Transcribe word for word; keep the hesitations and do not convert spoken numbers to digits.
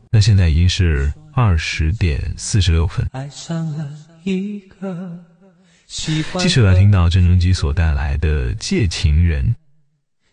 那现在已经是二十点四十六分。 爱上了一个喜欢继续来听到郑中基所带来的《借情人》。